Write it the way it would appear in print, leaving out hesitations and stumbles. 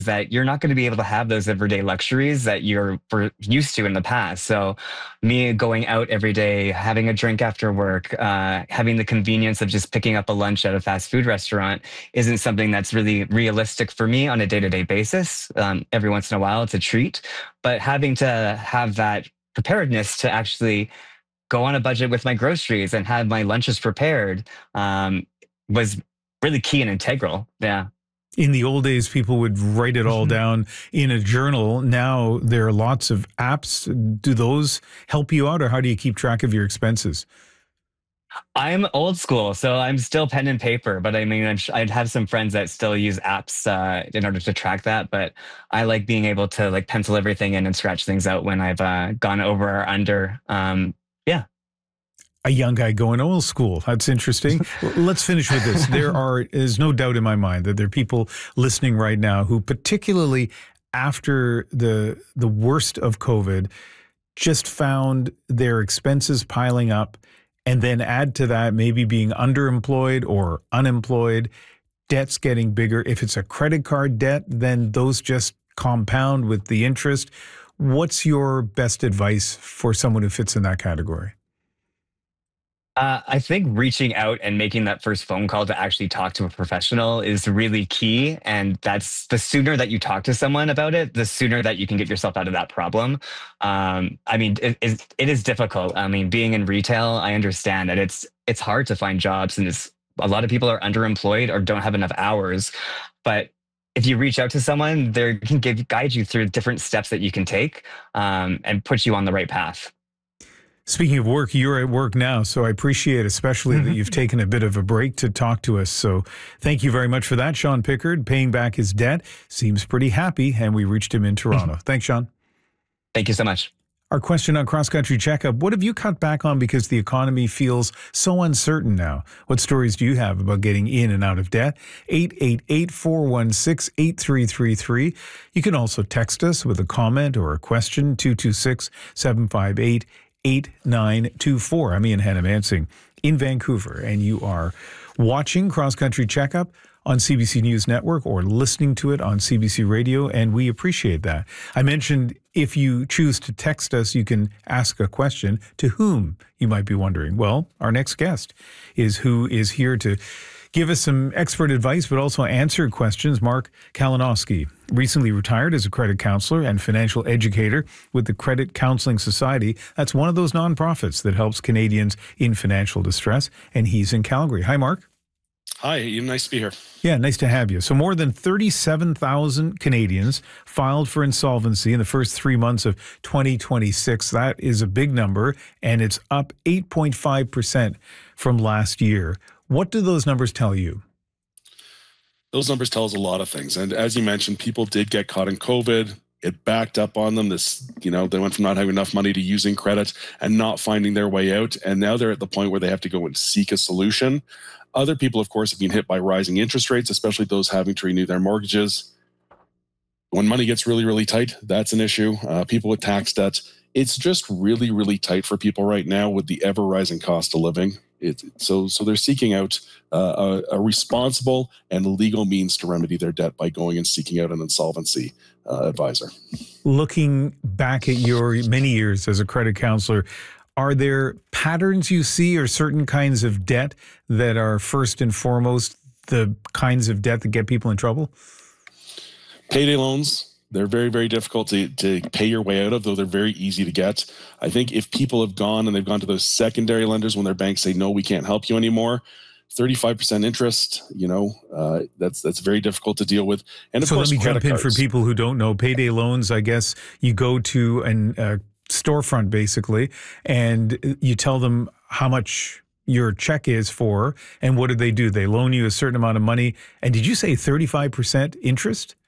that you're not going to be able to have those everyday luxuries that were used to in the past. So, me going out every day, having a drink after work, having the convenience of just picking up a lunch at a fast food restaurant isn't something that's really realistic for me on a day to day basis. Every once in a while, it's a treat, but having to have that preparedness to actually go on a budget with my groceries and have my lunches prepared was really key and integral. Yeah. In the old days, people would write it all down in a journal. Now there are lots of apps. Do those help you out, or how do you keep track of your expenses? I'm old school, so I'm still pen and paper. But I mean, I'd have some friends that still use apps in order to track that. But I like being able to like pencil everything in and scratch things out when I've gone over or under. Yeah. A young guy going old school. That's interesting. Let's finish with this. There's no doubt in my mind that there are people listening right now who, particularly after the worst of COVID, just found their expenses piling up, and then add to that maybe being underemployed or unemployed, debts getting bigger. If it's a credit card debt, then those just compound with the interest. What's your best advice for someone who fits in that category? I think reaching out and making that first phone call to actually talk to a professional is really key. And that's the sooner that you talk to someone about it, the sooner that you can get yourself out of that problem. I mean, it is difficult. I mean, being in retail, I understand that it's hard to find jobs, and a lot of people are underemployed or don't have enough hours. But if you reach out to someone, they can guide you through different steps that you can take and put you on the right path. Speaking of work, you're at work now, so I appreciate especially that you've taken a bit of a break to talk to us. So thank you very much for that. Sean Pickard, paying back his debt, seems pretty happy, and we reached him in Toronto. Thanks, Sean. Thank you so much. Our question on Cross Country Checkup: what have you cut back on because the economy feels so uncertain now? What stories do you have about getting in and out of debt? 888-416-8333. You can also text us with a comment or a question, 226-758-8924. I'm Ian Hannah-Mansing in Vancouver, and you are watching Cross Country Checkup on CBC News Network or listening to it on CBC Radio, and we appreciate that. I mentioned if you choose to text us, you can ask a question. To whom, you might be wondering? Well, our next guest is who is here to give us some expert advice, but also answer questions. Mark Kalinowski, recently retired as a credit counselor and financial educator with the Credit Counseling Society. That's one of those nonprofits that helps Canadians in financial distress, and he's in Calgary. Hi, Mark. Hi, Ian. Nice to be here. Yeah, nice to have you. So more than 37,000 Canadians filed for insolvency in the first 3 months of 2026. That is a big number, and it's up 8.5% from last year. What do those numbers tell you? Those numbers tell us a lot of things. And as you mentioned, people did get caught in COVID. It backed up on them. They went from not having enough money to using credit and not finding their way out. And now they're at the point where they have to go and seek a solution. Other people, of course, have been hit by rising interest rates, especially those having to renew their mortgages. When money gets really, really tight, that's an issue. People with tax debt. It's just really, really tight for people right now with the ever rising cost of living. So they're seeking out a responsible and legal means to remedy their debt by going and seeking out an insolvency advisor. Looking back at your many years as a credit counselor, are there patterns you see or certain kinds of debt that are first and foremost the kinds of debt that get people in trouble? Payday loans. They're very, very difficult to pay your way out of, though they're very easy to get. I think if people have gone and they've gone to those secondary lenders when their banks say, no, we can't help you anymore, 35% interest, that's very difficult to deal with. And of course, let me jump in for people who don't know. Payday loans, I guess you go to a storefront basically, and you tell them how much your check is for, and what do? They loan you a certain amount of money. And did you say 35% interest?